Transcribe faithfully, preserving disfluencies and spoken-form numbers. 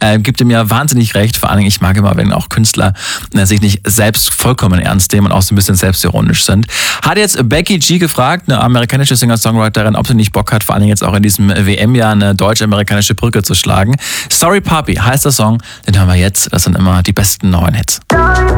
Äh, gibt ihm ja wahnsinnig recht. Vor allen Dingen, ich mag immer, wenn auch Künstler äh, sich nicht selbst vollkommen ernst nehmen und auch so ein bisschen selbstironisch sind. Hat jetzt Becky G gefragt, eine amerikanische Singer-Songwriterin, ob sie nicht Bock hat, vor allen Dingen jetzt auch in diesem W M-Jahr eine deutsch-amerikanische Brücke zu schlagen. Sorry Papi heißt der Song, den hören wir jetzt. Das sind immer die besten neuen Hits.